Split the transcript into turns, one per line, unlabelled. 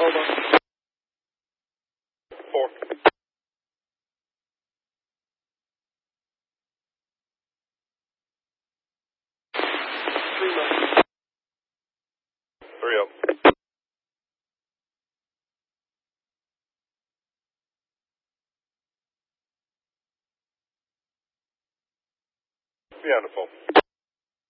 Over. 4. 3 miles. 3 up. Be on the phone.